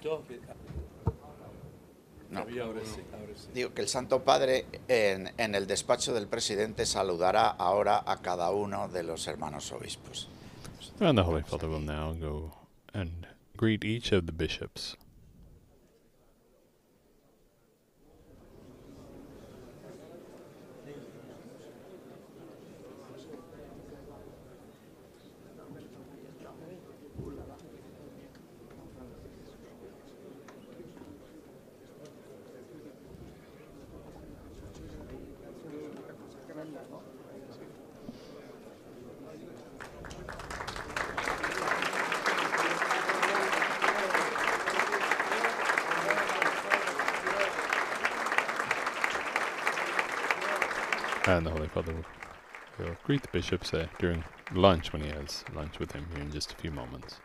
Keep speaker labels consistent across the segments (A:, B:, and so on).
A: No.
B: Ahora sí, ahora sí.
A: Digo que el Santo Padre en el despacho del presidente saludará ahora a cada uno de los hermanos obispos.
C: And the Holy Father will now go and greet each of the bishops. And the Holy Father will greet the bishops during lunch when he has lunch with him here in just a few moments.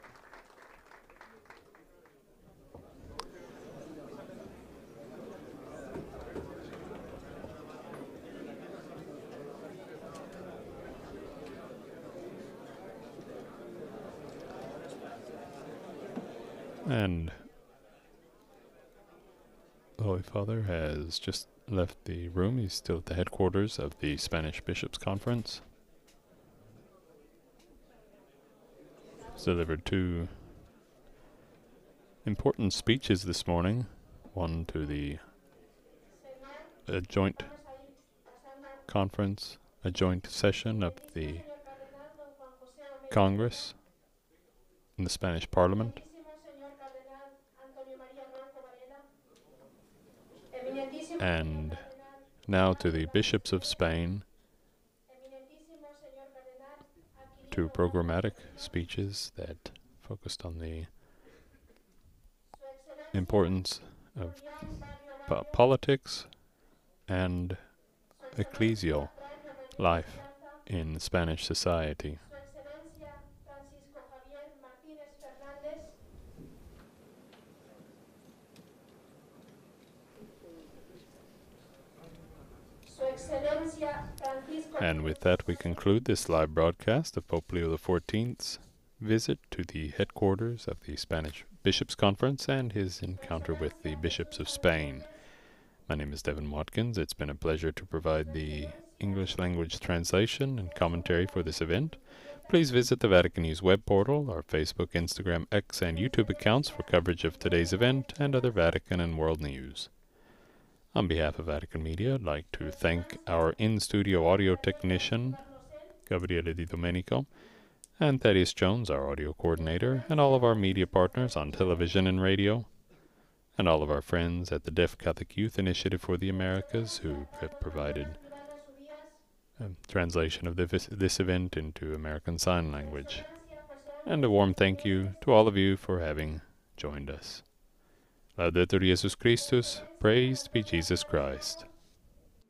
C: And the Holy Father has just left the room. He's still at the headquarters of the Spanish Bishops' Conference. He's delivered two important speeches this morning. One to the joint conference, a joint session of the Congress in the Spanish Parliament. And now to the bishops of Spain, two programmatic speeches that focused on the importance of politics and ecclesial life in Spanish society. And with that, we conclude this live broadcast of Pope Leo XIV's visit to the headquarters of the Spanish Bishops' Conference and his encounter with the bishops of Spain. My name is Devin Watkins. It's been a pleasure to provide the English language translation and commentary for this event. Please visit the Vatican News web portal, our Facebook, Instagram, X, and YouTube accounts for coverage of today's event and other Vatican and world news. On behalf of Vatican Media, I'd like to thank our in-studio audio technician, Gabriele Di Domenico, and Thaddeus Jones, our audio coordinator, and all of our media partners on television and radio, and all of our friends at the Deaf Catholic Youth Initiative for the Americas who have provided translation of this event into American Sign Language. And a warm thank you to all of you for having joined us. Laudetur Jesus Christus, praised be Jesus Christ.